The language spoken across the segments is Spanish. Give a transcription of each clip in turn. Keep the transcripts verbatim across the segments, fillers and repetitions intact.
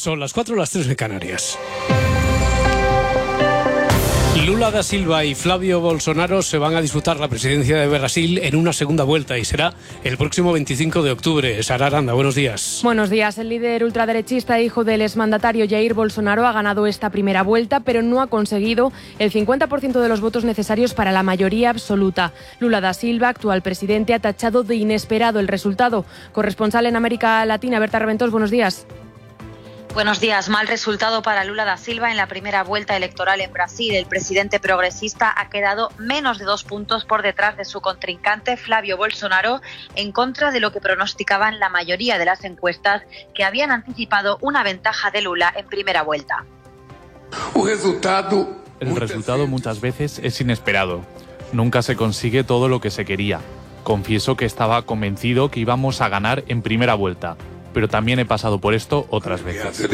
Son las cuatro, las tres de Canarias. Lula da Silva y Flavio Bolsonaro se van a disputar la presidencia de Brasil en una segunda vuelta y será el próximo veinticinco de octubre. Sara Aranda, buenos días. Buenos días. El líder ultraderechista e hijo del exmandatario Jair Bolsonaro ha ganado esta primera vuelta, pero no ha conseguido el cincuenta por ciento de los votos necesarios para la mayoría absoluta. Lula da Silva, actual presidente, ha tachado de inesperado el resultado. Corresponsal en América Latina, Berta Reventós, buenos días. Buenos días. Mal resultado para Lula da Silva en la primera vuelta electoral en Brasil. El presidente progresista ha quedado menos de dos puntos por detrás de su contrincante Flavio Bolsonaro, en contra de lo que pronosticaban la mayoría de las encuestas, que habían anticipado una ventaja de Lula en primera vuelta. El resultado muchas veces es inesperado. Nunca se consigue todo lo que se quería. Confieso que estaba convencido que íbamos a ganar en primera vuelta, pero también he pasado por esto otras veces.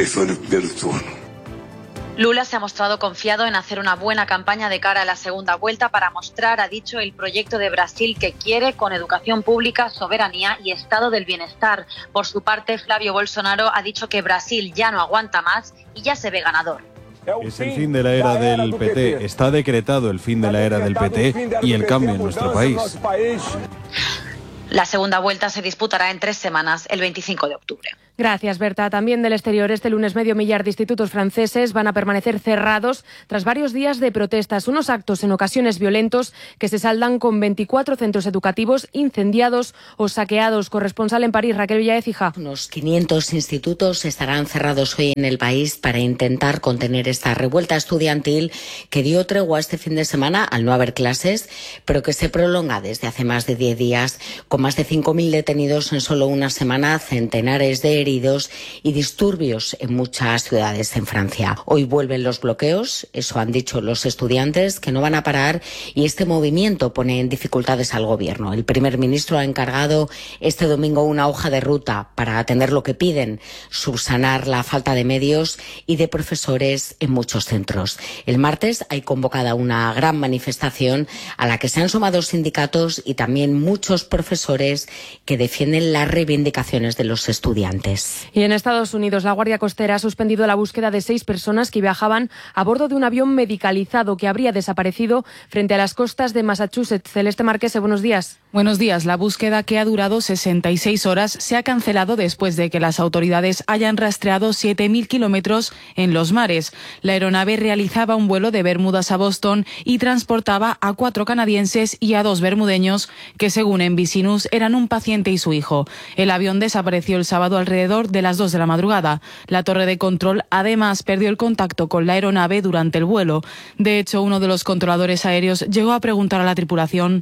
Lula se ha mostrado confiado en hacer una buena campaña de cara a la segunda vuelta para mostrar, ha dicho, el proyecto de Brasil que quiere, con educación pública, soberanía y estado del bienestar. Por su parte, Flavio Bolsonaro ha dicho que Brasil ya no aguanta más y ya se ve ganador. Es el fin de la era del P T. Está decretado el fin de la era del P T y el cambio en nuestro país. La segunda vuelta se disputará en tres semanas, el veinticinco de octubre. Gracias, Berta. También del exterior, este lunes medio millar de institutos franceses van a permanecer cerrados tras varios días de protestas. Unos actos en ocasiones violentos que se saldan con veinticuatro centros educativos incendiados o saqueados. Corresponsal en París, Raquel Villaécija. Unos quinientos institutos estarán cerrados hoy en el país para intentar contener esta revuelta estudiantil que dio tregua este fin de semana al no haber clases, pero que se prolonga desde hace más de diez días, con más de cinco mil detenidos en solo una semana, centenares de heridos y disturbios en muchas ciudades en Francia. Hoy vuelven los bloqueos, eso han dicho los estudiantes, que no van a parar, y este movimiento pone en dificultades al gobierno. El primer ministro ha encargado este domingo una hoja de ruta para atender lo que piden, subsanar la falta de medios y de profesores en muchos centros. El martes hay convocada una gran manifestación a la que se han sumado sindicatos y también muchos profesores que defienden las reivindicaciones de los estudiantes. Y en Estados Unidos, la Guardia Costera ha suspendido la búsqueda de seis personas que viajaban a bordo de un avión medicalizado que habría desaparecido frente a las costas de Massachusetts. Celeste Marquese, buenos días. Buenos días. La búsqueda, que ha durado sesenta y seis horas, se ha cancelado después de que las autoridades hayan rastreado siete mil kilómetros en los mares. La aeronave realizaba un vuelo de Bermudas a Boston y transportaba a cuatro canadienses y a dos bermudeños que, según N B C News, eran un paciente y su hijo. El avión desapareció el sábado alrededor de las dos de la madrugada. La torre de control además perdió el contacto con la aeronave durante el vuelo. De hecho, uno de los controladores aéreos llegó a preguntar a la tripulación.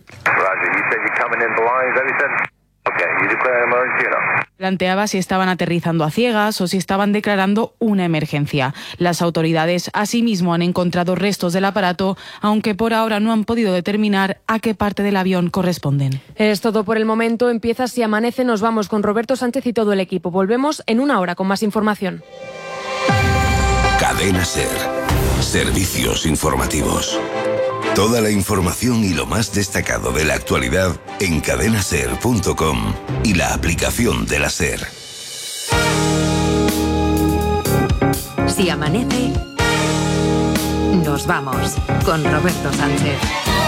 Planteaba si estaban aterrizando a ciegas o si estaban declarando una emergencia. Las autoridades asimismo han encontrado restos del aparato, aunque por ahora no han podido determinar a qué parte del avión corresponden. Es todo por el momento. Empieza Si Amanece. Nos vamos con Roberto Sánchez y todo el equipo. Volvemos en una hora con más información. Cadena SER. Servicios informativos. Toda la información y lo más destacado de la actualidad en cadena ser punto com y la aplicación de la SER. Si amanece, nos vamos con Roberto Sánchez.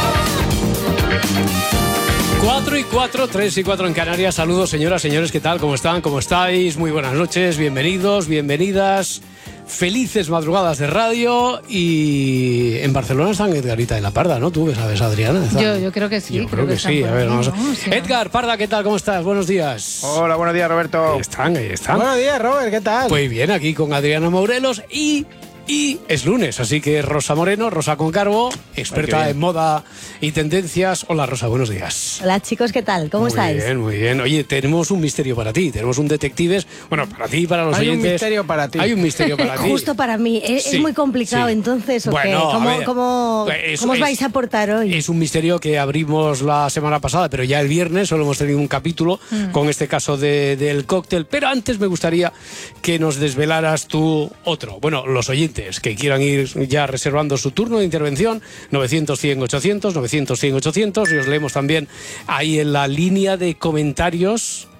Cuatro y cuatro, tres y cuatro en Canarias. Saludos, señoras, señores, ¿qué tal? ¿Cómo están? ¿Cómo estáis? Muy buenas noches, bienvenidos, bienvenidas. Felices madrugadas de radio. Y en Barcelona están Edgarita y la Parda, ¿no? Tú que sabes, Adriana. Yo, yo creo que sí. Yo creo, creo que, que sí. A ver, vamos a... ¿no? Sí, Edgar, Parda, ¿qué tal? ¿Cómo estás? Buenos días. Hola, buenos días, Roberto. Ahí están, ahí están. Buenos días, Robert, ¿qué tal? Pues bien, aquí con Adriana Morelos y... Y es lunes, así que Rosa Moreno, Rosa Concarbo, experta en moda y tendencias. Hola, Rosa, buenos días. Hola, chicos, ¿qué tal? ¿Cómo muy estáis? Muy bien, muy bien. Oye, tenemos un misterio para ti. Tenemos un detectives. Bueno, para ti y para los Hay oyentes. Hay un misterio para ti. Hay un misterio para ti. Justo para mí. ¿Es, sí, es muy complicado, sí. entonces, ¿o bueno, qué? ¿Cómo, ver, cómo, es, ¿cómo os es, vais a aportar hoy? Es un misterio que abrimos la semana pasada, pero ya el viernes solo hemos tenido un capítulo mm. con este caso de, del cóctel. Pero antes me gustaría que nos desvelaras tú otro. Bueno, los oyentes que quieran ir ya reservando su turno de intervención, novecientos, cien, ochocientos, novecientos, cien, ochocientos, y os leemos también ahí en la línea de comentarios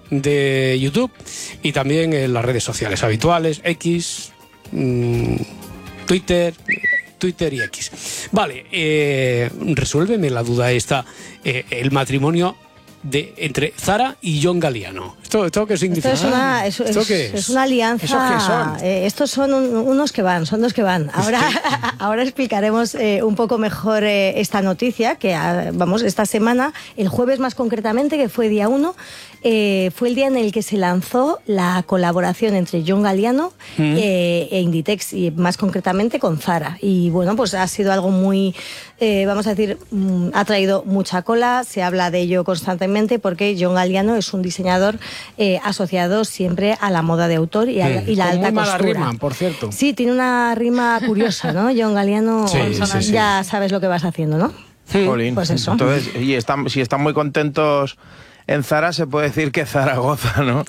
de YouTube y también en las redes sociales habituales, X, mmm, Twitter, Twitter y X. Vale, eh, resuélveme la duda esta, eh, el matrimonio de entre Zara y John Galliano. ¿Esto, esto qué significa? Esto es una, es, ¿Esto es, qué es? es una alianza. ¿Esos qué son? Eh, estos son un, unos que van, son dos que van. Ahora, ahora explicaremos eh, un poco mejor eh, esta noticia, que ah, vamos, esta semana, el jueves más concretamente, que fue día uno, eh, fue el día en el que se lanzó la colaboración entre John Galliano mm. eh, e Inditex, y más concretamente con Zara. Y bueno, pues ha sido algo muy, eh, vamos a decir, mm, ha traído mucha cola, se habla de ello constantemente porque John Galliano es un diseñador eh, asociado siempre a la moda de autor y, a, mm. y la Con alta muy mala costura. rima, por cierto. Sí, tiene una rima curiosa, ¿no? John Galliano, sí, sí, sí. ya sabes lo que vas haciendo, ¿no? Jolín. Pues eso. Entonces, y están, si están muy contentos en Zara, se puede decir que Zara goza, ¿no?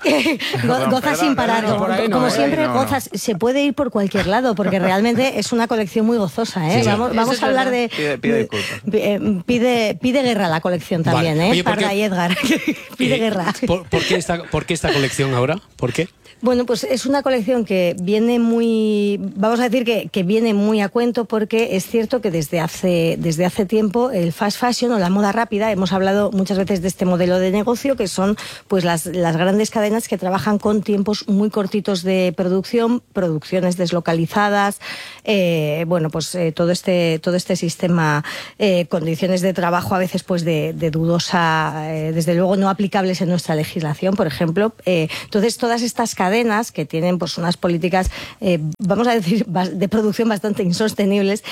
Go goza sin parar. No, como no, como no, siempre, no, gozas. Se puede ir por cualquier lado, porque realmente es una colección muy gozosa, ¿eh? Sí, vamos sí. vamos a hablar de... Pide, pide disculpas. Pide, pide guerra la colección también, Vale. ¿eh? Oye, ¿por qué- Parda y Edgar. Pide Eh, guerra. ¿por, por, qué esta, ¿Por qué esta colección ahora? ¿Por qué? Bueno, pues es una colección que viene muy, vamos a decir que, que viene muy a cuento, porque es cierto que desde hace, desde hace tiempo el fast fashion o la moda rápida, hemos hablado muchas veces de este modelo de negocio, que son pues las, las grandes cadenas que trabajan con tiempos muy cortitos de producción, producciones deslocalizadas, eh, bueno, pues eh, todo este, todo este sistema, eh, condiciones de trabajo a veces pues de, de dudosa, eh, desde luego no aplicables en nuestra legislación, por ejemplo. Eh, entonces todas estas cadenas cadenas que tienen pues unas políticas, eh, vamos a decir, de producción bastante insostenibles,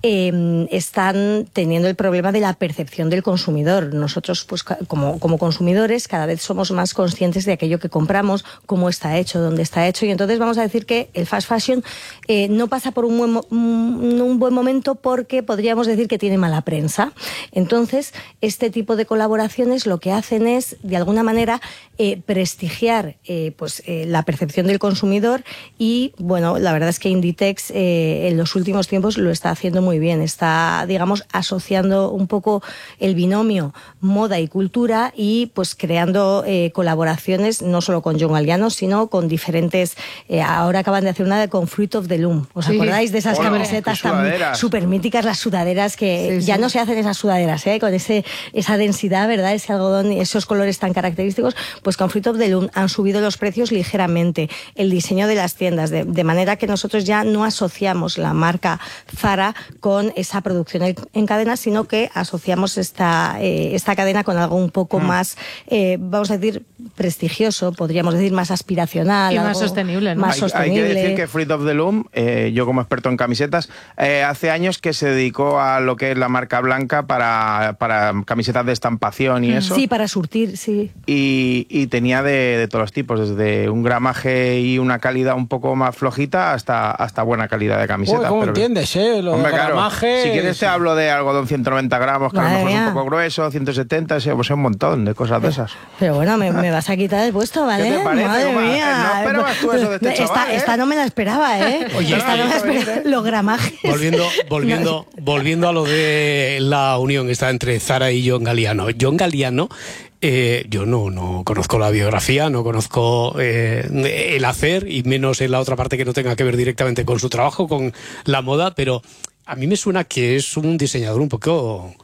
eh, están teniendo el problema de la percepción del consumidor. Nosotros, pues como, como consumidores, cada vez somos más conscientes de aquello que compramos, cómo está hecho, dónde está hecho, y entonces vamos a decir que el fast fashion eh, no pasa por un buen, un buen momento, porque podríamos decir que tiene mala prensa. Entonces, este tipo de colaboraciones lo que hacen es, de alguna manera, eh, prestigiar eh, pues eh, la percepción del consumidor, y bueno, la verdad es que Inditex eh, en los últimos tiempos lo está haciendo muy bien, está, digamos, asociando un poco el binomio moda y cultura, y pues creando eh, colaboraciones no solo con John Galliano, sino con diferentes, eh, ahora acaban de hacer una de con Fruit of the Loom, ¿os sí. acordáis de esas bueno, camisetas tan súper míticas, las sudaderas, que sí, ya sí. no se hacen esas sudaderas, ¿eh? Con ese, esa densidad, ¿verdad? Ese algodón y esos colores tan característicos, pues con Fruit of the Loom han subido los precios ligeramente, el diseño de las tiendas, de, de manera que nosotros ya no asociamos la marca Zara con esa producción en cadena, sino que asociamos esta, eh, esta cadena con algo un poco mm. más, eh, vamos a decir, prestigioso, podríamos decir más aspiracional. Y más sostenible, ¿no? Más hay, sostenible. hay que decir que Fruit of the Loom, eh, yo como experto en camisetas, eh, hace años que se dedicó a lo que es la marca blanca para, para camisetas de estampación y mm. eso. Sí, para surtir, sí. Y, y tenía de, de todos los tipos, desde un gramaje y una calidad un poco más flojita hasta, hasta buena calidad de camiseta. Uy, ¿cómo pero, entiendes, eh? Lo hombre, de claro, gramaje... si quieres te hablo de algodón ciento noventa gramos, que Madre a lo mejor mía. es un poco grueso, ciento setenta, ese, pues un montón de cosas de esas. Pero bueno, me, me vas a quitar el puesto, ¿vale? ¿Qué te parece? Madre ¿Cómo? mía. No esperabas tú eso de este esta, chaval, ¿eh? esta no me la esperaba, ¿eh? Oye, esta no me la esperaba. Los gramajes. Volviendo, volviendo, volviendo a lo de la unión esta entre Zara y John Galliano. John Galliano, eh, yo no, no conozco la biografía, no conozco eh, el hacer, y menos en la otra parte que no tenga que ver directamente con su trabajo, con la moda, pero a mí me suena que es un diseñador un poco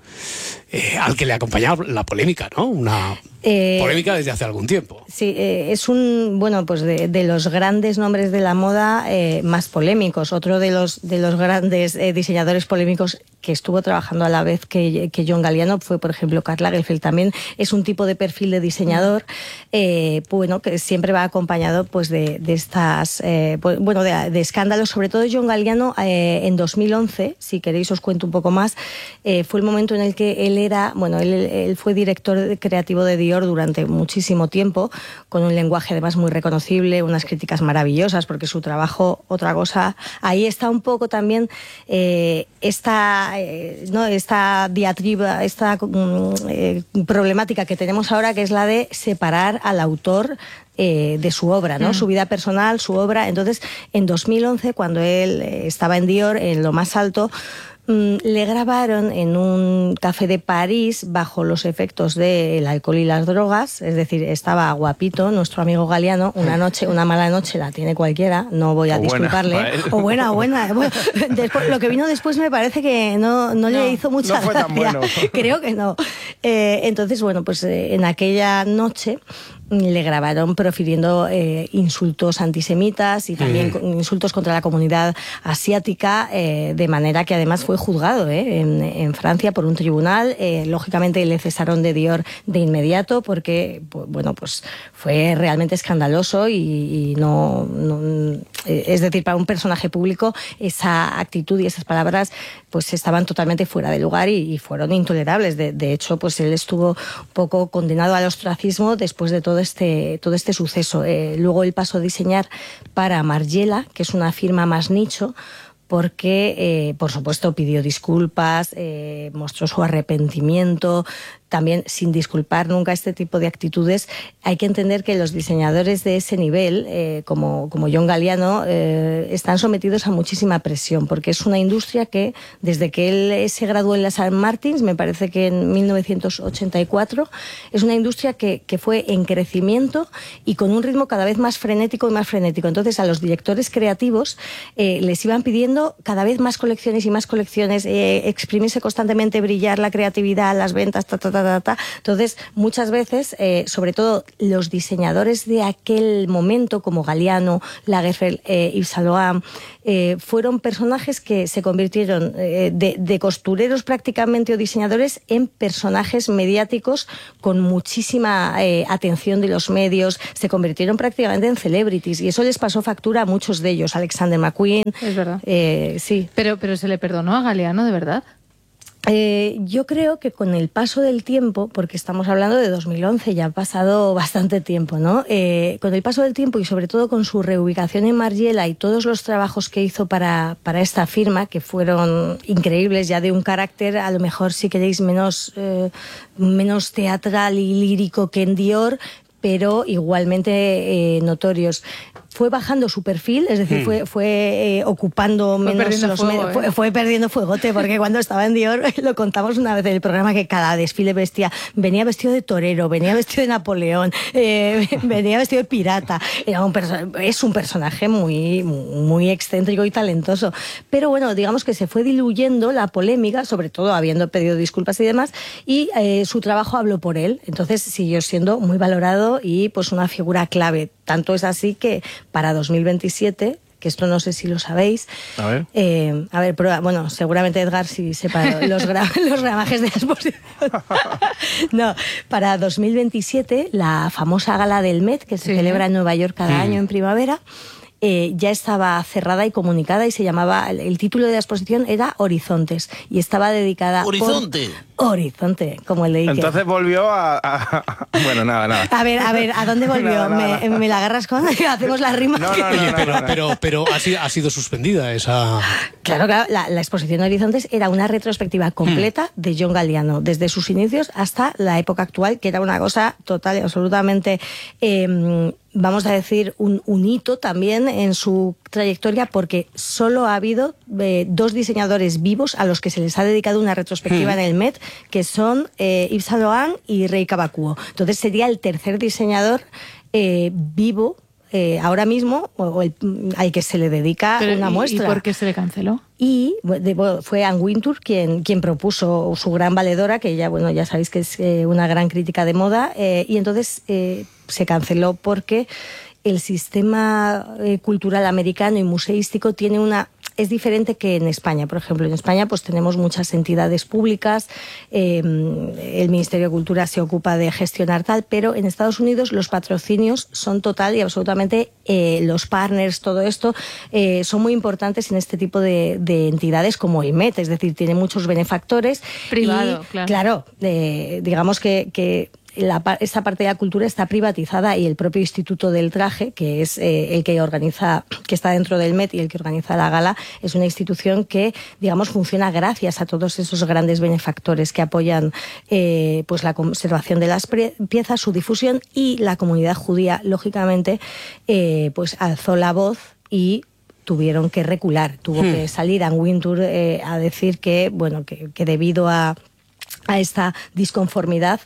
eh, al que le acompaña la polémica, ¿no? Una eh, polémica desde hace algún tiempo. Sí, eh, es un, bueno, pues de, de los grandes nombres de la moda eh, más polémicos. Otro de los, de los grandes eh, diseñadores polémicos que estuvo trabajando a la vez que, que John Galliano fue, por ejemplo, Karl Lagerfeld. También es un tipo de perfil de diseñador, eh, bueno, que siempre va acompañado pues de, de estas, eh, pues, bueno, de, de escándalos. Sobre todo John Galliano, eh, en dos mil once, si queréis os cuento un poco más, eh, fue el momento en el que él era, bueno, él, él fue director creativo de Dior durante muchísimo tiempo, con un lenguaje además muy reconocible, unas críticas maravillosas, porque su trabajo, otra cosa, ahí está un poco también eh, esta, eh, ¿no? esta diatriba, esta eh, problemática que tenemos ahora, que es la de separar al autor Eh, de su obra, ¿no? Mm. Su vida personal, su obra. Entonces, en dos mil once, cuando él eh, estaba en Dior, en lo más alto, le grabaron en un café de París bajo los efectos del alcohol y las drogas, es decir, estaba guapito nuestro amigo Galiano, una noche, una mala noche la tiene cualquiera, no voy a o disculparle, buena, o buena, buena. Bueno, después, lo que vino después me parece que no, no, no le hizo mucha no fue gracia, tan bueno. Creo que no. Eh, entonces, bueno, pues eh, en aquella noche le grabaron profiriendo eh, insultos antisemitas y también mm. insultos contra la comunidad asiática, eh, de manera que además fue juzgado eh, en, en Francia por un tribunal. Eh, lógicamente le cesaron de Dior de inmediato porque, pues, bueno, pues fue realmente escandaloso y, y no, no, es decir, para un personaje público esa actitud y esas palabras pues estaban totalmente fuera de lugar y, y fueron intolerables. De, de hecho, pues él estuvo un poco condenado al ostracismo después de todo este todo este suceso. Eh, luego él pasó a diseñar para Margiela, que es una firma más nicho, porque, eh, por supuesto, pidió disculpas, eh, mostró su arrepentimiento, también sin disculpar nunca este tipo de actitudes. Hay que entender que los diseñadores de ese nivel, eh, como, como John Galliano, eh, están sometidos a muchísima presión, porque es una industria que, desde que él se graduó en la Saint Martins, me parece que en mil novecientos ochenta y cuatro, es una industria que, que fue en crecimiento y con un ritmo cada vez más frenético y más frenético. Entonces, a los directores creativos eh, les iban pidiendo cada vez más colecciones y más colecciones, eh, exprimirse constantemente, brillar la creatividad, las ventas, ta, ta, ta, ta, ta. Entonces, muchas veces, eh, sobre todo los diseñadores de aquel momento, como Galliano, Lagerfeld, eh, Yves Saint Laurent, eh, fueron personajes que se convirtieron eh, de, de costureros prácticamente o diseñadores en personajes mediáticos con muchísima eh, atención de los medios, se convirtieron prácticamente en celebrities y eso les pasó factura a muchos de ellos. Alexander McQueen. Es verdad. Eh, sí. Pero, pero se le perdonó a Galliano, ¿de verdad? Eh, yo creo que con el paso del tiempo, porque estamos hablando de dos mil once, ya ha pasado bastante tiempo, ¿no? Eh, con el paso del tiempo y sobre todo con su reubicación en Margiela y todos los trabajos que hizo para, para esta firma, que fueron increíbles, ya de un carácter, a lo mejor si queréis, menos, eh, menos teatral y lírico que en Dior, pero igualmente eh, notorios. Fue bajando su perfil, es decir, mm. fue, fue eh, ocupando fue menos los fuego, medios, ¿eh? fue, fue perdiendo fuegote, porque cuando estaba en Dior, lo contamos una vez en el programa, que cada desfile vestía, venía vestido de torero, venía vestido de Napoleón, eh, venía vestido de pirata. Era un es un personaje muy, muy excéntrico y talentoso. Pero bueno, digamos que se fue diluyendo la polémica, sobre todo habiendo pedido disculpas y demás, y eh, su trabajo habló por él. Entonces siguió siendo muy valorado y pues una figura clave. Tanto es así que para dos mil veintisiete, que esto no sé si lo sabéis, a ver, eh, a ver, pero, bueno, seguramente Edgar sí sepa los, gra los gramajes de la exposición. No, para dos mil veintisiete, la famosa gala del Met, que se sí. celebra en Nueva York cada mm. año en primavera, Eh, ya estaba cerrada y comunicada y se llamaba, el, el título de la exposición era Horizontes y estaba dedicada Horizonte por, Horizonte, como el de Iker. Entonces volvió a, a, a bueno, nada, nada. A ver, a ver, ¿a dónde volvió? nada, nada, ¿Me, nada. ¿Me la agarras con? Hacemos la rima. No, no, no, Oye, no, pero, no, no. pero, pero ha sido, ha sido suspendida esa... Claro, claro, la, la exposición Horizontes era una retrospectiva completa hmm. de John Galliano, desde sus inicios hasta la época actual, que era una cosa total y absolutamente... Eh, vamos a decir, un, un hito también en su trayectoria, porque solo ha habido eh, dos diseñadores vivos a los que se les ha dedicado una retrospectiva mm. en el Met, que son eh, Yves Saint Laurent y Rei Kawakubo. Entonces sería el tercer diseñador eh, vivo eh, ahora mismo o, o el, al que se le dedica Pero, una ¿y, muestra. ¿Y por qué se le canceló? Y bueno, fue Anne Wintour quien, quien propuso su gran valedora, que ya, bueno, ya sabéis que es eh, una gran crítica de moda, eh, y entonces eh, se canceló porque el sistema eh, cultural americano y museístico tiene una... es diferente que en España. Por ejemplo, en España pues tenemos muchas entidades públicas, eh, el Ministerio de Cultura se ocupa de gestionar tal, pero en Estados Unidos los patrocinios son total y absolutamente, eh, los partners, todo esto, eh, son muy importantes en este tipo de, de entidades como el Met, es decir, tiene muchos benefactores. Privado, y, claro. Claro, eh, digamos que... que La, esta parte de la cultura está privatizada y el propio Instituto del Traje, que es eh, el que organiza, que está dentro del Met y el que organiza la gala, es una institución que, digamos, funciona gracias a todos esos grandes benefactores que apoyan eh, pues la conservación de las piezas, su difusión, y la comunidad judía, lógicamente, eh, pues alzó la voz y tuvieron que recular. Tuvo hmm. que salir Anne Wintour eh, a decir que, bueno, que, que debido a, a esta disconformidad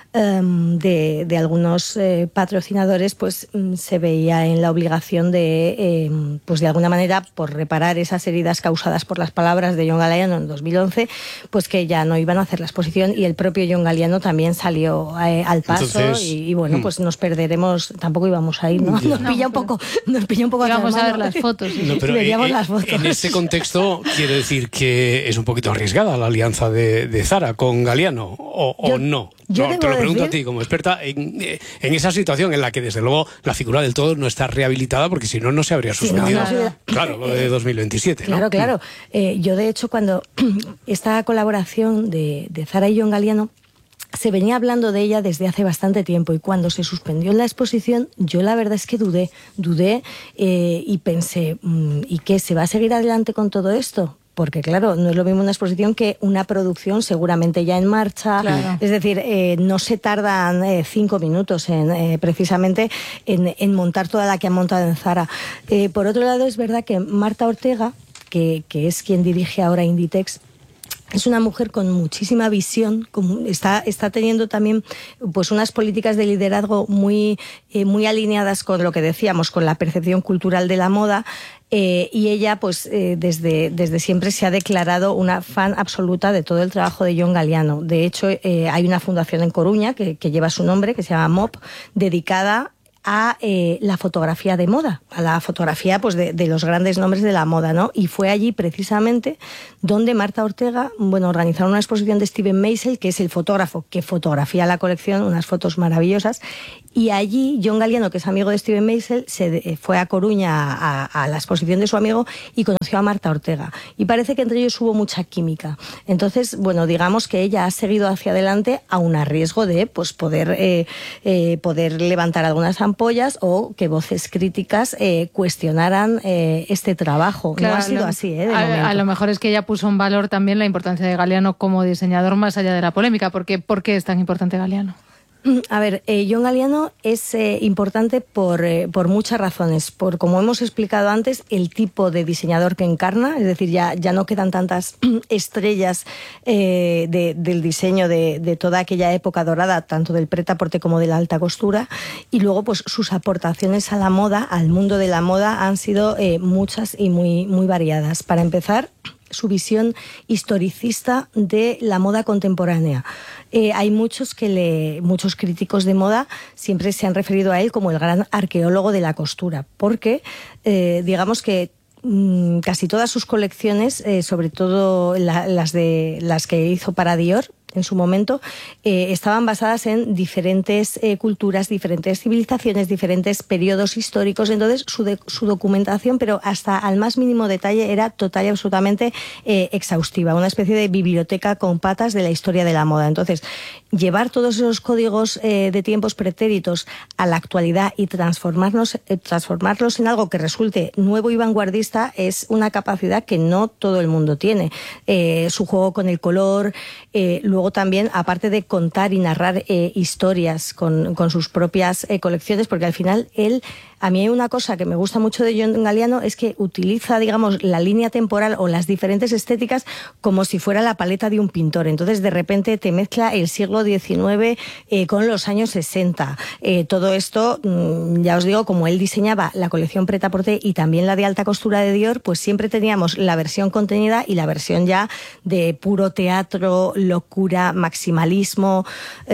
Um, de, de algunos eh, patrocinadores, pues um, se veía en la obligación de, eh, pues de alguna manera, por reparar esas heridas causadas por las palabras de John Galliano en dos mil once, pues que ya no iban a hacer la exposición, y el propio John Galliano también salió eh, al paso. Entonces, y, y bueno, pues nos perderemos, tampoco íbamos a ir, ¿no? Nos pilla un poco, nos pilla un poco. Vamos a ver las fotos. No, pero veríamos en, las fotos. En este contexto, quiere decir que es un poquito arriesgada la alianza de, de Zara con Galliano, o, yo, o no. Yo no, te lo pregunto decir... a ti como experta en, en esa situación en la que desde luego la figura del todo no está rehabilitada, porque si no no se habría suspendido. Sí, no, no, no. Claro, lo de dos mil veintisiete, ¿no? Claro, claro. Eh, yo de hecho cuando esta colaboración de, de Zara y John Galliano se venía hablando de ella desde hace bastante tiempo, y cuando se suspendió la exposición yo la verdad es que dudé, dudé eh, y pensé, ¿y qué? ¿Se va a seguir adelante con todo esto? Porque claro, no es lo mismo una exposición que una producción seguramente ya en marcha. Claro. Es decir, eh, no se tardan eh, cinco minutos en eh, precisamente en, en montar toda la que han montado en Zara. Eh, por otro lado, es verdad que Marta Ortega, que, que es quien dirige ahora Inditex, es una mujer con muchísima visión, con, está, está teniendo también pues unas políticas de liderazgo muy, eh, muy alineadas con lo que decíamos, con la percepción cultural de la moda. Eh, y ella, pues, eh, desde, desde siempre se ha declarado una fan absoluta de todo el trabajo de John Galliano. De hecho, eh, hay una fundación en Coruña que, que lleva su nombre, que se llama M O P, dedicada a eh, la fotografía de moda, a la fotografía pues de, de los grandes nombres de la moda, ¿no? Y fue allí precisamente donde Marta Ortega, bueno, organizaron una exposición de Steven Meisel, que es el fotógrafo que fotografía la colección, unas fotos maravillosas, y allí John Galliano, que es amigo de Steven Meisel, se fue a Coruña a, a la exposición de su amigo y conoció a Marta Ortega. Y parece que entre ellos hubo mucha química. Entonces, bueno, digamos que ella ha seguido hacia adelante aun a riesgo de pues poder, eh, eh, poder levantar algunas ampollas o que voces críticas eh, cuestionaran eh, este trabajo. Claro, no ha sido lo, así, ¿eh? De a, a lo mejor es que ella puso en valor también la importancia de Galliano como diseñador más allá de la polémica. ¿Por qué, ¿por qué es tan importante Galliano? A ver, eh, John Galliano es eh, importante por, eh, por muchas razones. Por, como hemos explicado antes, el tipo de diseñador que encarna, es decir, ya, ya no quedan tantas estrellas eh, de, del diseño de, de toda aquella época dorada, tanto del prêt-à-porter como de la alta costura. Y luego, pues sus aportaciones a la moda, al mundo de la moda, han sido eh, muchas y muy, muy variadas. Para empezar, su visión historicista de la moda contemporánea. Eh, hay muchos que le, muchos críticos de moda siempre se han referido a él como el gran arqueólogo de la costura, porque eh, digamos que mmm, casi todas sus colecciones, eh, sobre todo la, las de las que hizo para Dior en su momento, eh, estaban basadas en diferentes eh, culturas, diferentes civilizaciones, diferentes periodos históricos. Entonces, su, de, su documentación, pero hasta al más mínimo detalle, era total y absolutamente eh, exhaustiva. Una especie de biblioteca con patas de la historia de la moda. Entonces, llevar todos esos códigos eh, de tiempos pretéritos a la actualidad y transformarnos, eh, transformarlos en algo que resulte nuevo y vanguardista es una capacidad que no todo el mundo tiene. Eh, su juego con el color, eh, luego Luego también, aparte de contar y narrar eh, historias con, con sus propias eh, colecciones, porque al final él, a mí hay una cosa que me gusta mucho de John Galliano, es que utiliza, digamos, la línea temporal o las diferentes estéticas como si fuera la paleta de un pintor. Entonces, de repente te mezcla el siglo diecinueve eh, con los años sesenta. Eh, todo esto, mmm, ya os digo, como él diseñaba la colección prêt-à-porter y también la de alta costura de Dior, pues siempre teníamos la versión contenida y la versión ya de puro teatro, locura, maximalismo.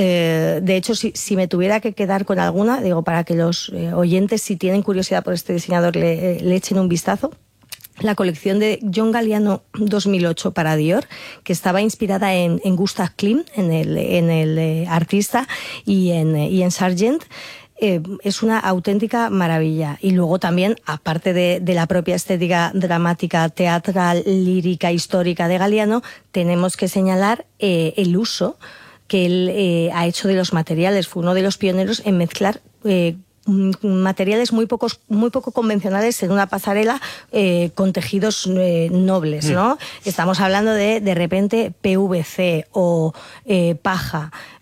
Eh, de hecho, si, si me tuviera que quedar con alguna, digo, para que los eh, oyentes, si tienen curiosidad por este diseñador, le, le echen un vistazo. La colección de John Galliano dos mil ocho para Dior, que estaba inspirada en, en Gustav Klimt, en el, en el eh, artista, y en, eh, y en Sargent. Eh, es una auténtica maravilla. Y luego también, aparte de, de la propia estética dramática, teatral, lírica, histórica de Galliano, tenemos que señalar eh, el uso que él eh, ha hecho de los materiales. Fue uno de los pioneros en mezclar eh, materiales muy pocos, muy poco convencionales en una pasarela eh, con tejidos eh, nobles, ¿no? Mm. Estamos hablando de, de repente, P V C o eh, paja.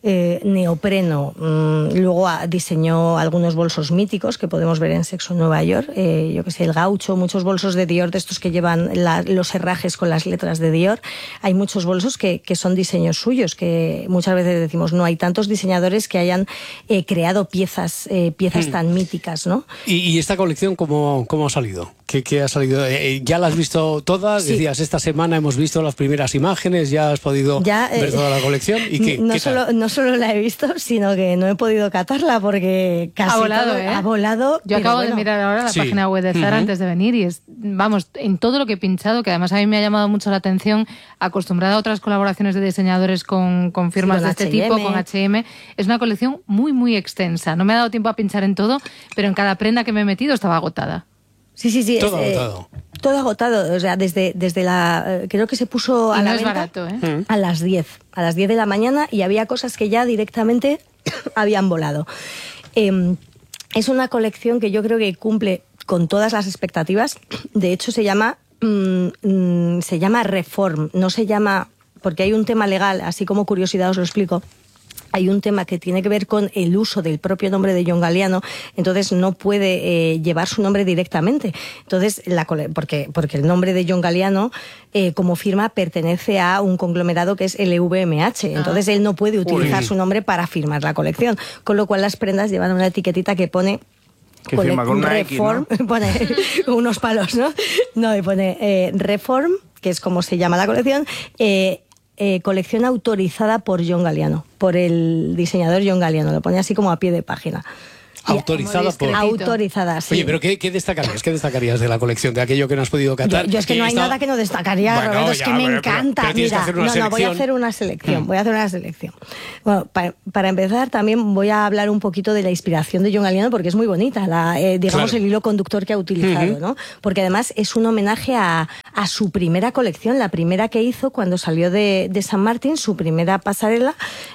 eh, neopreno. Mm, luego a, diseñó algunos bolsos míticos que podemos ver en Sexo en Nueva York, eh, yo que sé, el gaucho, muchos bolsos de Dior, de estos que llevan la, los herrajes con las letras de Dior. Hay muchos bolsos que, que son diseños suyos, que muchas veces decimos, no hay tantos diseñadores que hayan eh, creado piezas, eh, piezas mm. tan míticas, ¿no? ¿Y, y esta colección cómo, cómo ha salido? ¿Qué, qué ha salido? Eh, ¿Ya la has visto todas? Sí. Decías, esta semana hemos visto las primeras imágenes, ya has podido ya, ver eh, toda la colección. ¿Y qué, no, qué solo, no solo la he visto, sino que no he podido catarla porque casi ha volado, todo, ¿eh? ha volado. Yo acabo bueno. de mirar ahora la sí. página web de Zara uh-huh. antes de venir y es, vamos, en todo lo que he pinchado, que además a mí me ha llamado mucho la atención, acostumbrada a otras colaboraciones de diseñadores con, con firmas sí, con de este H and M. Tipo, con H y M, es una colección muy, muy extensa. No me ha dado tiempo a pinchar en todo, pero en cada prenda que me he metido estaba agotada. Sí, sí, sí. Todo es, agotado. Eh, todo agotado. O sea, desde, desde la... Eh, creo que se puso a y la no es venta barato, ¿eh? a las diez. A las diez de la mañana y había cosas que ya directamente habían volado. Eh, es una colección que yo creo que cumple con todas las expectativas. De hecho, se llama, mm, mm, se llama Reform. No se llama... Porque hay un tema legal, así como curiosidad os lo explico. Hay un tema que tiene que ver con el uso del propio nombre de John Galliano, entonces no puede eh, llevar su nombre directamente. Entonces, la, porque, porque el nombre de John Galliano eh, como firma pertenece a un conglomerado que es L V M H, entonces ah. él no puede utilizar Uy. su nombre para firmar la colección, con lo cual las prendas llevan una etiquetita que pone... Que firma con una Reform, X, ¿no? Pone unos palos, ¿no? No, y pone eh, Reform, que es como se llama la colección, eh, Eh, colección autorizada por John Galliano, por el diseñador John Galliano, lo pone así como a pie de página. Autorizada por... Autorizada, sí. Oye, pero ¿qué, qué destacarías? ¿Qué destacarías de la colección, de aquello que no has podido catar? Yo, yo es que, que no hay estado... nada que no destacaría, bueno, Roberto, es ya, que me pero, encanta. Pero, pero Mira, no, no, voy a hacer una selección, mm. voy a hacer una selección. Bueno, para, para empezar también voy a hablar un poquito de la inspiración de John Galliano, porque es muy bonita, la, eh, digamos, claro. el hilo conductor que ha utilizado, uh-huh. ¿no? Porque además es un homenaje a, a su primera colección, la primera que hizo cuando salió de, de San Martín, su primera pasarela.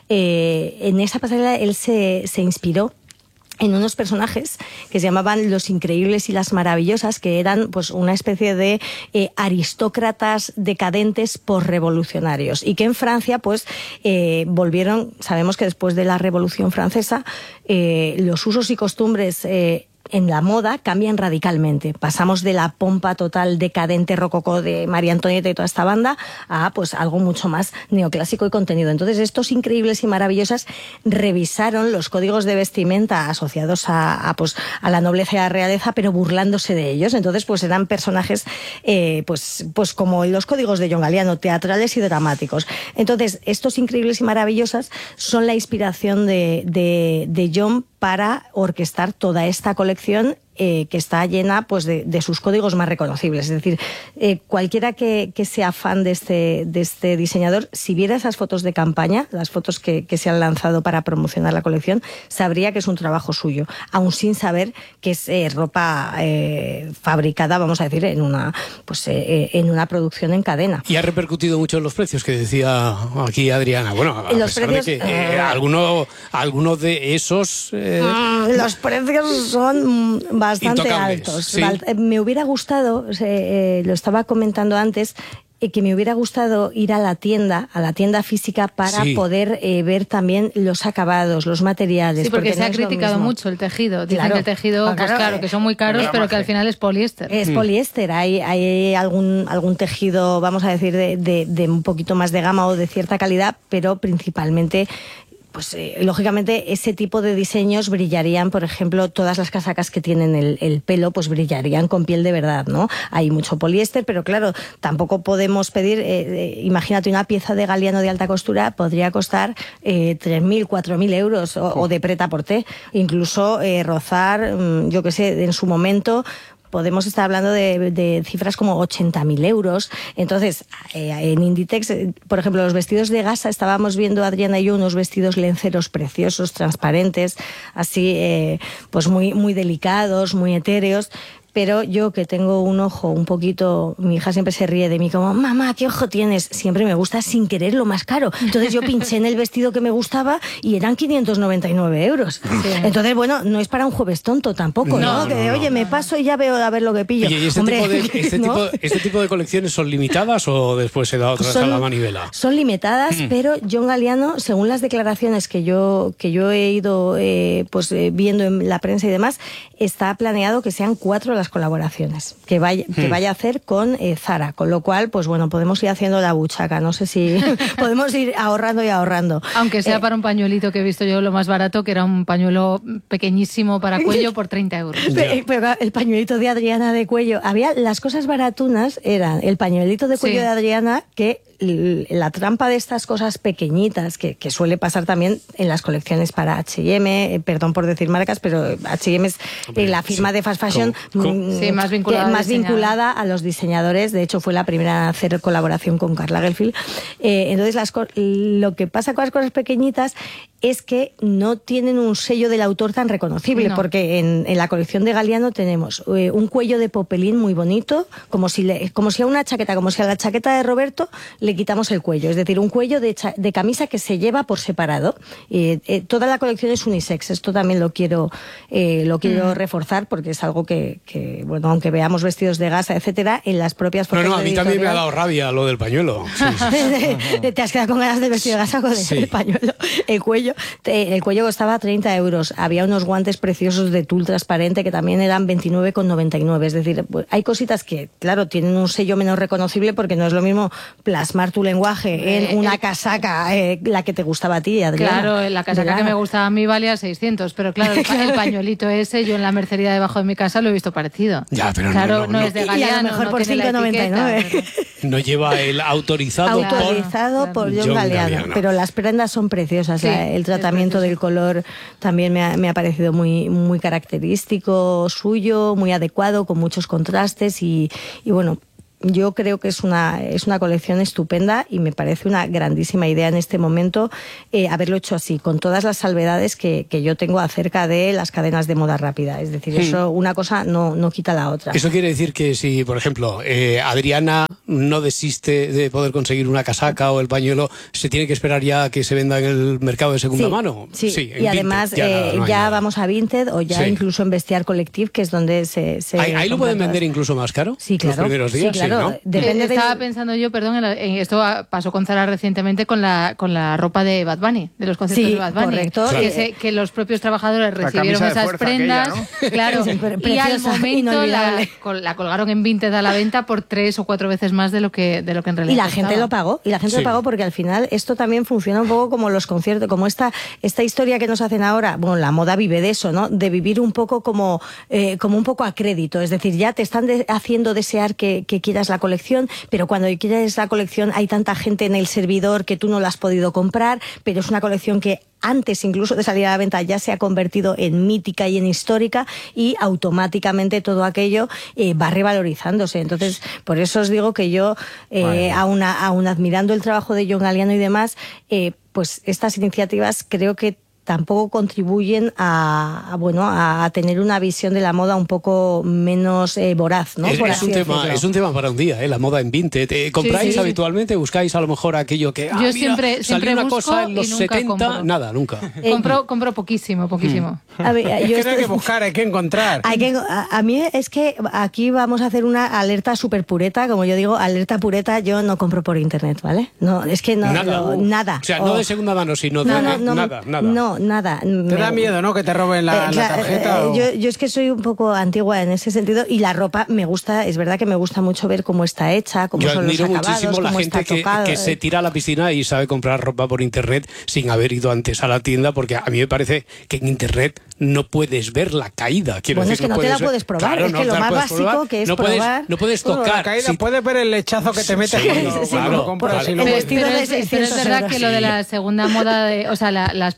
Eh, en esa pasarela él se, se inspiró en unos personajes que se llamaban los Increíbles y las Maravillosas, que eran pues una especie de eh, aristócratas decadentes posrevolucionarios y que en Francia pues eh, volvieron, sabemos que después de la Revolución Francesa eh, los usos y costumbres eh, en la moda cambian radicalmente. Pasamos de la pompa total decadente rococó de María Antonieta y toda esta banda a pues algo mucho más neoclásico y contenido. Entonces estos Increíbles y Maravillosas revisaron los códigos de vestimenta asociados a, a, pues, a la nobleza y a la realeza, pero burlándose de ellos. Entonces pues eran personajes eh, pues, pues como los códigos de John Galliano, teatrales y dramáticos. Entonces estos Increíbles y Maravillosas son la inspiración de, de, de John para orquestar toda esta colección eh, que está llena pues, de, de sus códigos más reconocibles. Es decir, eh, cualquiera que, que sea fan de este, de este diseñador, si viera esas fotos de campaña, las fotos que, que se han lanzado para promocionar la colección, sabría que es un trabajo suyo, aun sin saber que es eh, ropa eh, fabricada, vamos a decir, en una, pues, eh, en una producción en cadena. Y ha repercutido mucho en los precios, que decía aquí Adriana. Bueno, a los pesar precios, de que eh, eh, alguno, alguno de esos... Eh... Los precios son bastante Intocables, altos. ¿sí? Me hubiera gustado, eh, lo estaba comentando antes, eh, que me hubiera gustado ir a la tienda, a la tienda física para sí. poder eh, ver también los acabados, los materiales. Sí, porque, porque se no ha criticado mucho el tejido. Dicen claro. que el tejido, pues claro, claro, que son muy caros, pero que al final es poliéster. Es poliéster. Hay, hay algún, algún tejido, vamos a decir, de, de, de un poquito más de gama o de cierta calidad, pero principalmente... Pues eh, lógicamente ese tipo de diseños brillarían, por ejemplo, todas las casacas que tienen el, el pelo, pues brillarían con piel de verdad, ¿no? Hay mucho poliéster, pero claro, tampoco podemos pedir, eh, eh, imagínate una pieza de Galliano de alta costura, podría costar eh, tres mil, cuatro mil euros o, oh. o de prêt-à-porter, incluso eh, rozar, yo qué sé, en su momento... Podemos estar hablando de, de cifras como ochenta mil euros. Entonces, eh, en Inditex, por ejemplo, los vestidos de gasa, estábamos viendo, Adriana y yo, unos vestidos lenceros preciosos, transparentes, así, eh, pues muy, muy delicados, muy etéreos. pero yo que tengo un ojo un poquito, mi hija siempre se ríe de mí como, mamá, ¿qué ojo tienes? Siempre me gusta sin querer lo más caro. Entonces yo pinché en el vestido que me gustaba y eran quinientos noventa y nueve euros. Sí. Entonces, bueno, no es para un jueves tonto tampoco, ¿no? ¿no? Que, no, oye, no. me paso y ya veo a ver lo que pillo. Oye, ¿y este, Hombre, tipo de, este, ¿no? tipo, este tipo de colecciones son limitadas o después se da otra vez a la manivela? Son limitadas, mm. pero John Galliano, según las declaraciones que yo, que yo he ido eh, pues, eh, viendo en la prensa y demás, está planeado que sean cuatro las colaboraciones que vaya, mm. que vaya a hacer con eh, Zara, con lo cual, pues bueno, podemos ir haciendo la buchaca, no sé si podemos ir ahorrando y ahorrando. Aunque sea eh, para un pañuelito que he visto yo lo más barato, que era un pañuelo pequeñísimo para cuello por treinta euros. Pero, pero el pañuelito de Adriana de cuello, había las cosas baratunas, eran el pañuelito de cuello sí. de Adriana, que la trampa de estas cosas pequeñitas, que, que suele pasar también en las colecciones para H y M, eh, perdón por decir marcas, pero H y M es eh, la firma sí. de fast fashion ¿Cómo? ¿Cómo? Sí, más vinculada, que, más vinculada a los diseñadores. De hecho, fue la primera a hacer colaboración con Karl Lagerfeld. Eh, entonces, las, lo que pasa con las cosas pequeñitas es que no tienen un sello del autor tan reconocible, no. porque en, en la colección de Galliano tenemos eh, un cuello de popelín muy bonito, como si, le, como si a una chaqueta, como si a la chaqueta de Roberto le quitamos el cuello, es decir, un cuello de, cha, de camisa que se lleva por separado. Eh, eh, toda la colección es unisex, esto también lo quiero, eh, lo quiero mm. reforzar, porque es algo que, que, bueno, aunque veamos vestidos de gasa, etcétera, en las propias fotos. No, no, a mí editorial, también me ha dado rabia lo del pañuelo. Sí, sí. Te has quedado con ganas de vestido de gasa con sí. el pañuelo, el cuello. El cuello costaba treinta euros. Había unos guantes preciosos de tul transparente que también eran veintinueve con noventa y nueve. Es decir, hay cositas que, claro, tienen un sello menos reconocible porque no es lo mismo plasmar tu lenguaje en una casaca, eh, la que te gustaba a ti, Adriana. Claro, la casaca claro. que me gustaba a mí valía seiscientos, pero claro, el, el pañuelito ese, yo en la mercería debajo de mi casa lo he visto parecido. Ya, pero claro, no, no, no, no es de Galliano, y a lo mejor no por cinco noventa y nueve. Pero... No lleva el autorizado, autorizado por, por John, John Galliano, Galliano, pero las prendas son preciosas. Sí, la, el tratamiento del color también me ha, me ha parecido muy, muy característico suyo, muy adecuado, con muchos contrastes y, y bueno, yo creo que es una, es una colección estupenda y me parece una grandísima idea en este momento eh, haberlo hecho así, con todas las salvedades que, que yo tengo acerca de las cadenas de moda rápida. Es decir, hmm. eso una cosa no, no quita la otra. Eso quiere decir que si, por ejemplo, eh, Adriana no desiste de poder conseguir una casaca o el pañuelo, ¿se tiene que esperar ya a que se venda en el mercado de segunda sí, mano? Sí, sí y además Vinted, ya, eh, no ya vamos a Vinted o ya sí. incluso en Bestiar Collective, que es donde se... se ¿Ahí, ahí lo pueden vender incluso más caro? Sí, claro. Los primeros días, sí, claro. Sí, ¿no? Depende Estaba de... pensando yo, perdón, en, la, en esto pasó con Zara recientemente con la con la ropa de Bad Bunny, de los conciertos sí, de Bad Bunny. Correcto. Que, Claro. se, que los propios trabajadores recibieron esas prendas, aquella, ¿no? Claro, y al momento la, la colgaron en Vinted a la venta por tres o cuatro veces más de lo que de lo que en realidad Y la costaba. gente lo pagó, y la gente sí. lo pagó porque al final esto también funciona un poco como los conciertos, como esta esta historia que nos hacen ahora. Bueno, la moda vive de eso, ¿no? De vivir un poco como eh, como un poco a crédito, es decir, ya te están de, haciendo desear que, que quieras la colección, pero cuando quieres la colección hay tanta gente en el servidor que tú no la has podido comprar, pero es una colección que antes incluso de salir a la venta ya se ha convertido en mítica y en histórica y automáticamente todo aquello eh, va revalorizándose. Entonces, por eso os digo que yo, eh, vale. aún, aún admirando el trabajo de John Galliano y demás, eh, pues estas iniciativas creo que tampoco contribuyen a, a bueno a, a tener una visión de la moda un poco menos eh, voraz, ¿no? Es, es, un tema, es un tema para un día, ¿eh? La moda en Vinted. Eh, ¿Compráis sí, sí, habitualmente? ¿Buscáis a lo mejor aquello que... Ah, Yo mira, siempre, siempre una busco cosa en los y nunca setenta, compro. Nada, nunca. Eh, compro, compro poquísimo, poquísimo. Hmm. A ver, yo es que estoy... no hay que buscar, hay que encontrar. Hay que, a, a mí es que aquí vamos a hacer una alerta súper pureta, como yo digo, alerta pureta, yo no compro por internet, ¿vale? No, es que no... Nada. No, nada. O sea, no oh. de segunda mano, sino no, de no, no, nada, nada. No, nada. ¿Te da miedo, no? Que te roben la, eh, la tarjeta. Eh, o... yo, yo es que soy un poco antigua en ese sentido y la ropa me gusta, es verdad que me gusta mucho ver cómo está hecha, cómo yo son los acabados, muchísimo la cómo gente está que, tocado. que se tira a la piscina y sabe comprar ropa por internet sin haber ido antes a la tienda, porque a mí me parece que en internet no puedes ver la caída. Quiero bueno, decir, es que no, no te la ver... puedes probar, claro, es no que lo más básico probar. que es no puedes, probar... No puedes tocar. Bueno, la caída, si... puedes ver el lechazo que te metes sí, cuando, sí, cuando claro, compras. Vale. Y no el puedes... vestido pero, de es, pero es verdad euros. que lo de la segunda moda, de, o sea, la, las prendas de segunda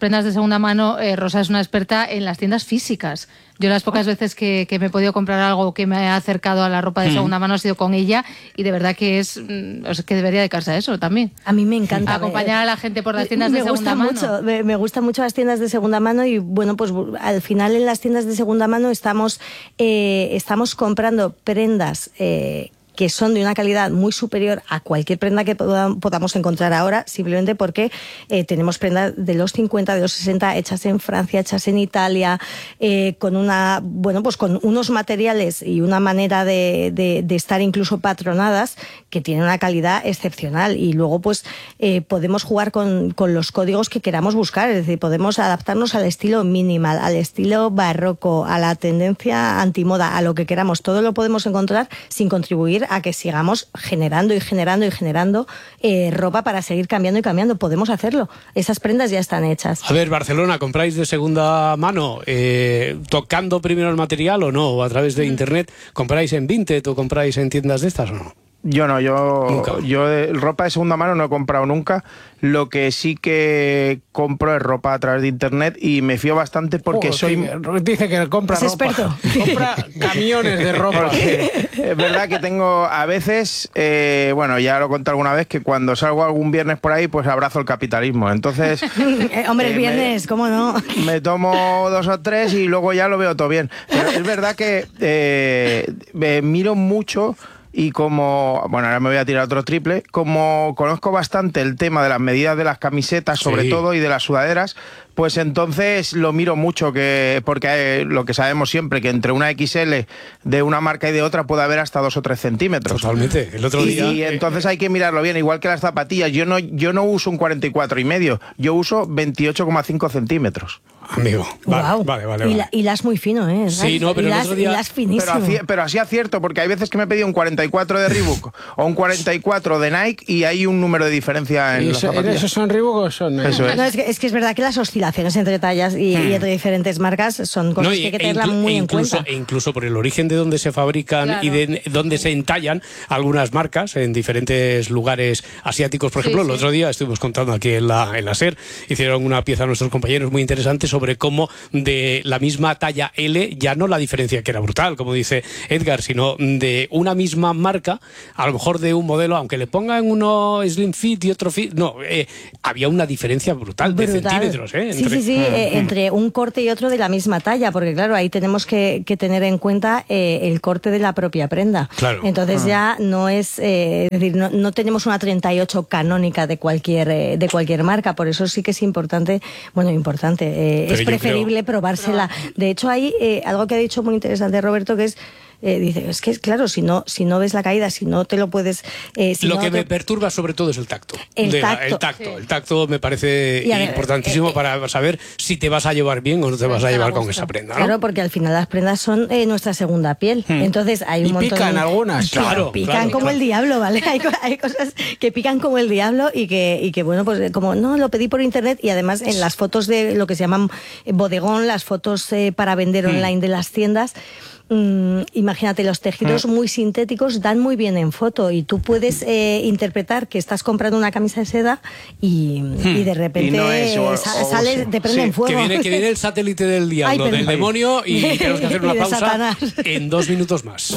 segunda mano, eh, Rosa es una experta en las tiendas físicas. Yo las pocas veces que, que me he podido comprar algo que me ha acercado a la ropa de segunda mano ha sido con ella, y de verdad que es, es que debería dedicarse a eso también. A mí me encanta acompañar a la gente por las tiendas me de segunda gusta mano. Mucho, me, me gustan mucho las tiendas de segunda mano, y bueno, pues al final en las tiendas de segunda mano estamos, eh, estamos comprando prendas eh, que son de una calidad muy superior a cualquier prenda que podamos encontrar ahora, simplemente porque eh, tenemos prendas de los cincuenta, de los sesenta, hechas en Francia, hechas en Italia, eh, con una, bueno, pues con unos materiales y una manera de, de, de estar incluso patronadas que tienen una calidad excepcional. Y luego pues eh, podemos jugar con, con los códigos que queramos buscar, es decir, podemos adaptarnos al estilo minimal, al estilo barroco, a la tendencia antimoda, a lo que queramos. Todo lo podemos encontrar sin contribuir a que sigamos generando y generando y generando eh, ropa para seguir cambiando y cambiando. Podemos hacerlo. Esas prendas ya están hechas. A ver, Barcelona, ¿compráis de segunda mano eh, tocando primero el material o no? ¿O a través de internet? ¿Compráis en Vinted o compráis en tiendas de estas o no? Yo no, yo, Nunca. yo de ropa de segunda mano no he comprado nunca. Lo que sí que compro es ropa a través de internet, y me fío bastante porque Oh, soy... que dice que compra Es ropa. experto. Compra camiones de ropa. Porque es verdad que tengo a veces, eh, bueno, ya lo conté alguna vez, que cuando salgo algún viernes por ahí, pues abrazo el capitalismo. Entonces... Eh, hombre, el eh, viernes, me, ¿cómo no? Me tomo dos o tres y luego ya lo veo todo bien. Pero es verdad que eh, me miro mucho... Y como, bueno, ahora me voy a tirar otro triple, como conozco bastante el tema de las medidas de las camisetas, sobre Sí. todo, y de las sudaderas, pues entonces lo miro mucho, que porque eh, lo que sabemos siempre, que entre una equis ele de una marca y de otra puede haber hasta dos o tres centímetros. Totalmente. El otro Y, día... y entonces hay que mirarlo bien, igual que las zapatillas. Yo no, yo no uso un cuarenta y cuatro y medio, yo uso veintiocho coma cinco centímetros. Amigo, vale, Guau. vale, vale. Y, vale. la, y las muy fino, ¿eh? Sí, no, pero el las, otro día- las finísimo. Pero, aci- pero así acierto, porque hay veces que me he pedido un cuarenta y cuatro de Reebok o un cuarenta y cuatro de Nike y hay un número de diferencia en ¿Y las eso- zapatillas. ¿Esos son Reebok o son Nike? Eso es. No, es, que, es que es verdad que las oscilaciones entre tallas y, y entre diferentes marcas son cosas No, y- que hay que e tenerlas inclu- muy e en incluso, cuenta. e incluso por el origen de donde se fabrican Claro. y de donde se entallan algunas marcas en diferentes lugares asiáticos. Por Sí, ejemplo, el sí. otro día estuvimos contando aquí en la, en la SER, hicieron una pieza a nuestros compañeros muy interesante sobre cómo de la misma talla ele, ya no la diferencia que era brutal, como dice Edgar, sino de una misma marca, a lo mejor de un modelo, aunque le pongan uno Slim Fit y otro Fit, no, eh, había una diferencia brutal, de Brutal. centímetros. ¿eh? Sí, Entre- sí, sí, eh, entre un corte y otro de la misma talla, porque claro, ahí tenemos que, que tener en cuenta eh, el corte de la propia prenda. Claro. Entonces ya no es, eh, es decir, no, no tenemos una treinta y ocho canónica de cualquier eh, de cualquier marca, por eso sí que es importante, bueno, importante, eh, Pero es yo preferible probársela. De hecho, hay eh, algo que ha dicho muy interesante Roberto, que es Eh, dice, es que claro, si no, si no ves la caída, si no te lo puedes... Eh, si lo no que te... me perturba sobre todo es el tacto. El De la- tacto. el tacto. Sí. El tacto me parece Y a ver, importantísimo eh, eh, para saber si te vas a llevar bien o no te vas a Está a llevar con gusto. esa prenda, ¿no? Claro, porque al final las prendas son eh, nuestra segunda piel. Entonces hay un Y montón pican de... algunas. Claro, pican claro, como claro. el diablo, ¿vale? Hay, co- hay cosas que pican como el diablo y que, y que bueno, pues eh, como no, lo pedí por internet, y además en las fotos de lo que se llaman eh, bodegón, las fotos eh, para vender online de las tiendas, mm, imagínate, los tejidos muy sintéticos dan muy bien en foto, y tú puedes eh, interpretar que estás comprando una camisa de seda y, y de repente Y no es, o- sa- o- sale, te prende sí, en fuego. Que viene, que viene el satélite del diablo, Ay, del perdón. demonio, y tenemos que hacer una Y de pausa Satanás. en dos minutos más.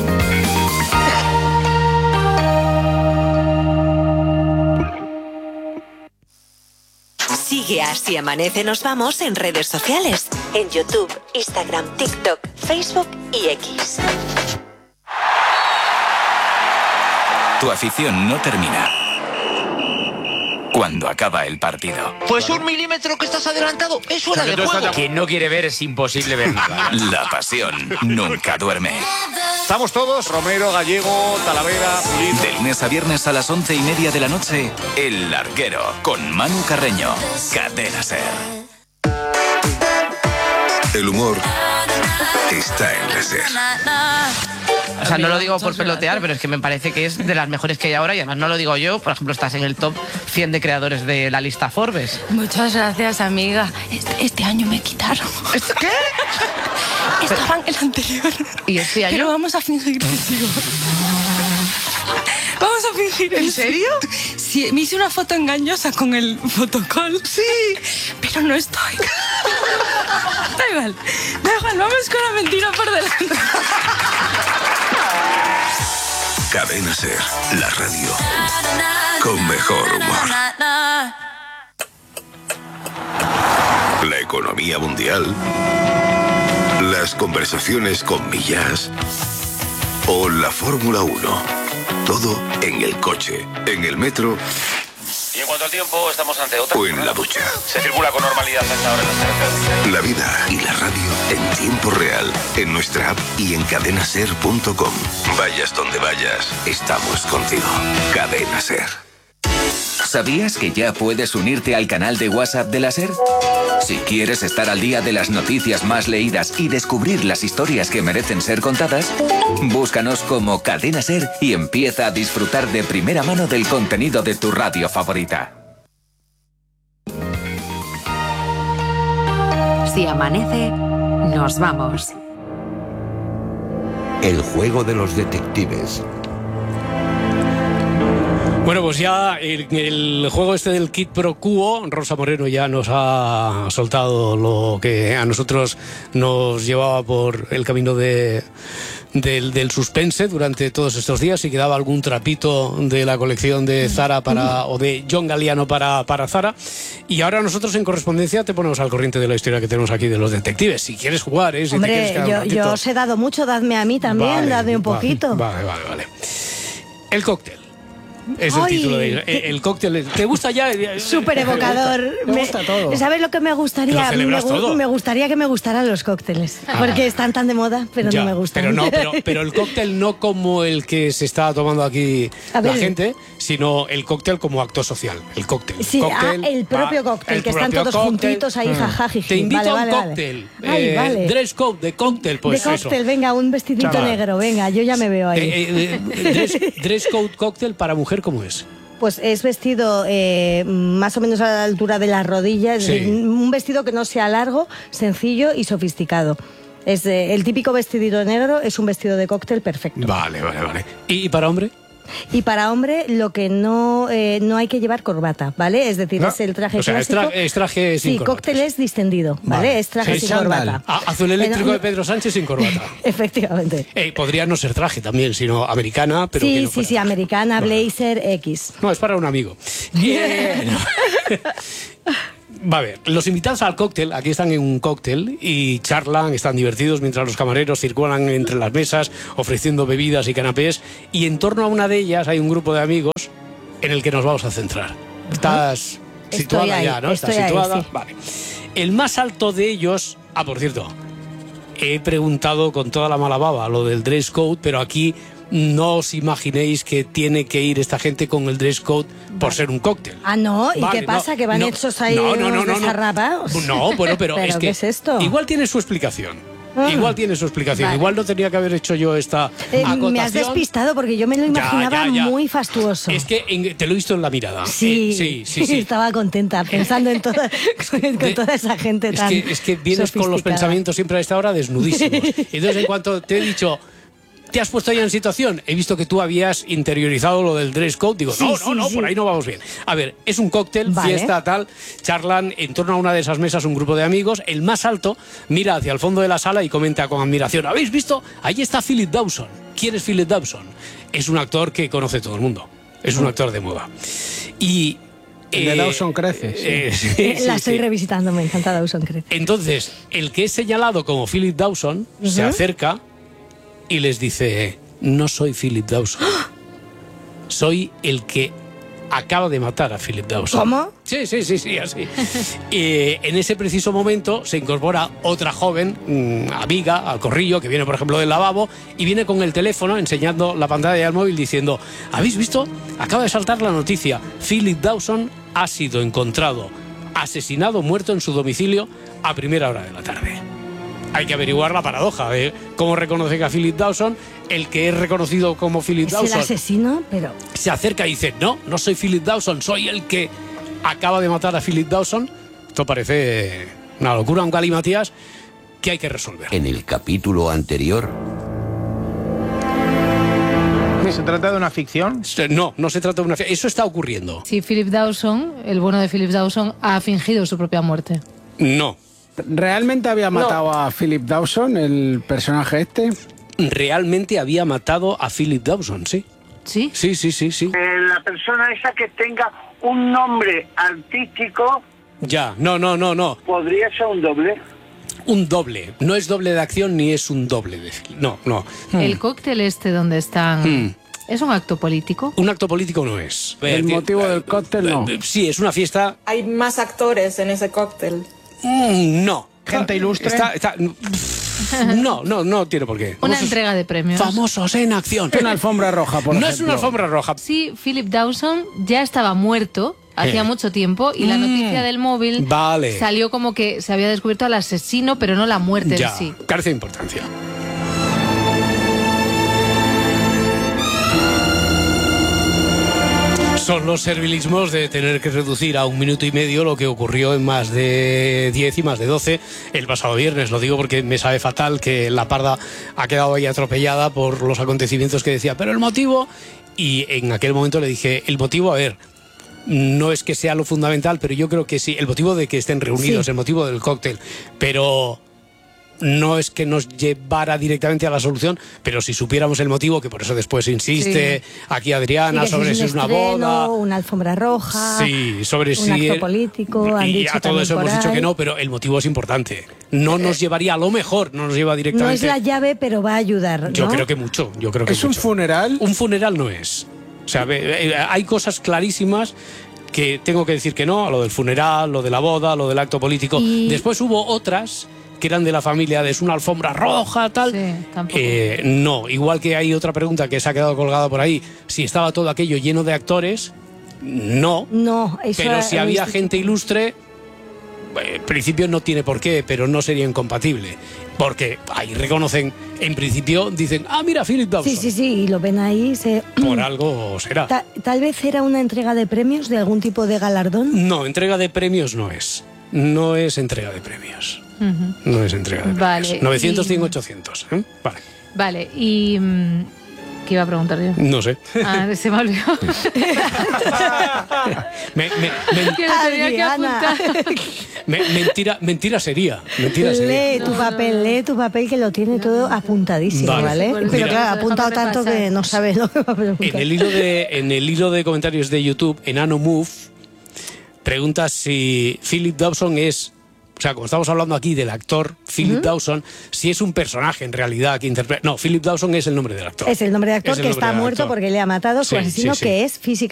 Sigue Así Amanece Nos Vamos en redes sociales, en YouTube, Instagram, TikTok, Facebook y X. Tu afición no termina cuando acaba el partido. Pues un milímetro que estás adelantado es fuera de juego. Quien no quiere ver es imposible ver nada. La pasión nunca duerme. Estamos todos, Romero, Gallego, Talavera, Pulido. De lunes a viernes a las once y media de la noche, El Larguero, con Manu Carreño. Cadena Ser. El humor está en la SER. O sea, no lo digo por pelotear, pero es que me parece que es de las mejores que hay ahora, y además no lo digo yo. Por ejemplo, estás en el top cien de creadores de la lista Forbes. Muchas gracias, amiga. Este, este año me quitaron. ¿Qué? Estaban el anterior. ¿Y este año? Pero vamos a fingir que sigo. Vamos a fingir. ¿En serio? Sí, me hice una foto engañosa con el fotocall. Sí. Pero no estoy. Da igual, da igual, vamos con la mentira por delante. Cadena Ser, la radio con mejor humor. La economía mundial, las conversaciones con Millás o la Fórmula uno. Todo en el coche, en el metro. Y en cuanto al tiempo, estamos ante otra. O en la ducha. Se circula con normalidad hasta ahora en las carreteras. La vida y la radio en tiempo real, en nuestra app y en cadena ser punto com. Vayas donde vayas, estamos contigo. Cadena Ser. ¿Sabías que ya puedes unirte al canal de WhatsApp de la SER? Si quieres estar al día de las noticias más leídas y descubrir las historias que merecen ser contadas, búscanos como Cadena Ser y empieza a disfrutar de primera mano del contenido de tu radio favorita. Si amanece, nos vamos. El juego de los detectives. Bueno, pues ya el, el juego este del Quid Pro Quo, Rosa Moreno ya nos ha soltado lo que a nosotros nos llevaba por el camino de, del, del suspense durante todos estos días. Si quedaba algún trapito de la colección de Zara para, o de John Galliano para, para Zara. Y ahora nosotros en correspondencia te ponemos al corriente de la historia que tenemos aquí de los detectives. Si quieres jugar, ¿eh? Si Hombre, te quieres quedar un yo, ratito. yo os he dado mucho, dadme a mí también, Vale, dadme un vale, poquito. Vale, vale, vale. El cóctel. Es Ay, el título de el, el cóctel. ¿Te gusta ya? Súper evocador. Me gusta todo. ¿Sabes lo que me gustaría? Lo celebras me, gu- todo. me gustaría que me gustaran los cócteles. Ah. Porque están tan de moda, pero Ya, no me gustan. Pero no, pero, pero el cóctel no como el que se está tomando aquí A la ver. gente, sino el cóctel como acto social. El cóctel. Sí, Cóctel, ah, el propio va, cóctel, el que están propio todos cóctel. juntitos ahí, Mm. jajajiji. Te invito Vale, a un vale, vale. cóctel. Ay, eh, vale. Dress code de cóctel, pues de eso. cóctel, venga, un vestidito Chaval. negro, venga, yo ya me veo ahí. Eh, eh, eh, dress, dress code cóctel para mujer, ¿cómo es? Pues es vestido eh, más o menos a la altura de las rodillas, Sí. es decir, un vestido que no sea largo, sencillo y sofisticado. Es eh, el típico vestidito negro, es un vestido de cóctel perfecto. Vale, vale, vale. ¿Y, y para hombre? Y para hombre lo que no eh, no hay que llevar corbata, ¿vale? Es decir, No. es el traje O sea, es clásico. tra- es traje sin Sí, corbata. cóctel es distendido, ¿vale? Es traje Sí, sin corbata. Ah, azul eléctrico Eh, de Pedro Sánchez sin corbata. Efectivamente. Eh, podría no ser traje también, sino americana, pero que Sí, no sí, fuera. sí, americana, blazer, X. No, es para un amigo. Eh, no. Va a ver, los invitados al cóctel, aquí están en un cóctel y charlan, están divertidos mientras los camareros circulan entre las mesas ofreciendo bebidas y canapés, y en torno a una de ellas hay un grupo de amigos en el que nos vamos a centrar. ¿Estás Estoy situada ahí, ya, no? ¿Estás estoy ahí, situada? sí. Vale. El más alto de ellos... Ah, por cierto, he preguntado con toda la mala baba lo del dress code, pero aquí no os imaginéis que tiene que ir esta gente con el dress code por ser un cóctel. Ah, no, ¿y Vale, qué pasa? no, ¿Que van no, hechos ahí no, no, no, unos no, no. desarrapados? No, bueno, pero, es que ¿qué es esto? igual tiene su explicación. Ah. Igual tiene su explicación. Vale. Igual no tenía que haber hecho yo esta Eh, acotación. me has despistado porque yo me lo Ya, imaginaba ya, ya. muy fastuoso. Es que en- te lo he visto en la mirada. Sí, Eh, sí, sí, sí. estaba contenta pensando en toda, con, con toda esa gente Es tan que, es que vienes con los sofisticada. pensamientos siempre a esta hora desnudísimos. Entonces, en cuanto te he dicho, ¿te has puesto ya en situación? He visto que tú habías interiorizado lo del dress code. Digo, Sí, no, sí, no, no, sí. por ahí no vamos bien. A ver, es un cóctel, Vale. fiesta, tal. Charlan en torno a una de esas mesas un grupo de amigos. El más alto mira hacia el fondo de la sala y comenta con admiración: ¿habéis visto? Ahí está Philip Dawson. ¿Quién es Philip Dawson? Es un actor que conoce todo el mundo. Es un actor de moda. Y... El de eh, Dawson crece, sí. eh, sí, Eh, la sí, estoy sí. revisitando, me encanta Dawson Crece. Entonces, el que es señalado como Philip Dawson se Ujú. acerca y les dice: no soy Philip Dawson. Soy el que acaba de matar a Philip Dawson. ¿Cómo? Sí, sí, sí, sí, así. Eh, en ese preciso momento se incorpora otra joven, mm, amiga, al corrillo, que viene, por ejemplo, del lavabo, y viene con el teléfono enseñando la pantalla del móvil diciendo: ¿habéis visto? Acaba de saltar la noticia. Philip Dawson ha sido encontrado asesinado, muerto en su domicilio a primera hora de la tarde. Hay que averiguar la paradoja de cómo reconoce a Philip Dawson. El que es reconocido como Philip Es el Dawson asesino, pero... se acerca y dice: no, no soy Philip Dawson, soy el que acaba de matar a Philip Dawson. Esto parece una locura, un galimatías que hay que resolver. En el capítulo anterior, ¿Se trata de una ficción? No, no se trata de una... Eso está ocurriendo. Sí, Philip Dawson, el bueno de Philip Dawson, ha fingido su propia muerte. No. ¿Realmente había matado no. a Philip Dawson, el personaje este? Realmente había matado a Philip Dawson, sí. ¿Sí? Sí, sí, sí, sí. Eh, la persona esa que tenga un nombre artístico... Ya, no, no, no, no. ¿Podría ser un doble? Un doble. No es doble de acción ni es un doble de... No, no. El cóctel este donde están... Hmm. ¿Es un acto político? Un acto político no es. El motivo del cóctel no. Sí, es una fiesta... ¿Hay más actores en ese cóctel? Mm, no. ¿Gente ilustre? Está, está... No, no, no tiene por qué. Una Famosos, entrega de premios. Famosos en acción. Una alfombra roja, por no ejemplo. No es una alfombra roja. Sí, Philip Dawson ya estaba muerto hacía eh. mucho tiempo y la noticia del móvil vale. salió como que se había descubierto al asesino, pero no la muerte ya, en sí. Carece de importancia. Son los servilismos de tener que reducir a un minuto y medio lo que ocurrió en más de diez y más de doce el pasado viernes. Lo digo porque me sabe fatal que la Parda ha quedado ahí atropellada por los acontecimientos que decía. Pero el motivo, y en aquel momento le dije, el motivo, a ver, no es que sea lo fundamental, pero yo creo que sí, el motivo de que estén reunidos, sí. el motivo del cóctel, pero... no es que nos llevara directamente a la solución, pero si supiéramos el motivo, que por eso después insiste sí. aquí Adriana, sí, sobre si es, un es una boda, una alfombra roja, sí, sobre un si acto el, político, han y dicho a todo eso hemos ahí. dicho que no, pero el motivo es importante. No nos llevaría a lo mejor, no nos lleva directamente. No es la llave, pero va a ayudar, ¿no? Yo creo que mucho, yo creo que ¿Es mucho. un funeral? Un funeral no es. O sea, hay cosas clarísimas que tengo que decir que no, a lo del funeral, lo de la boda, lo del acto político. Y... después hubo otras que eran de la familia de es una alfombra roja, tal. Sí, tampoco. Eh, no, igual que hay otra pregunta que se ha quedado colgada por ahí, si estaba todo aquello lleno de actores, no. No, eso pero si había visto... gente ilustre, en principio no tiene por qué, pero no sería incompatible. Porque ahí reconocen, en principio dicen, ah, mira, Philip Dawson. Sí, sí, sí, y lo ven ahí. Se... Por algo será. Ta Tal vez era una entrega de premios, de algún tipo de galardón. No, entrega de premios no es. No es entrega de premios. Uh-huh. No es entrega de vale, premios. novecientos, y... cien, ochocientos. ¿eh? Vale. Vale, y... ¿qué iba a preguntar yo? No sé. Ah, se me olvidó. me, me, me... Que lo tenía que apuntar. Me, mentira, mentira sería. Mentira sería. Lee tu papel, lee tu papel que lo tiene todo apuntadísimo, ¿vale? ¿vale? Pero claro, ha apuntado tanto pasar. que no sabes lo que va a preguntar. En el hilo de, en el hilo de comentarios de YouTube, Enano Move pregunta si Philip Dawson es... O sea, como estamos hablando aquí del actor Philip uh-huh. Dawson, si es un personaje en realidad que interpreta... No, Philip Dawson es el nombre del actor. Es el nombre del actor que está muerto actor. porque le ha matado su sí, asesino, sí, sí. que es físicamente...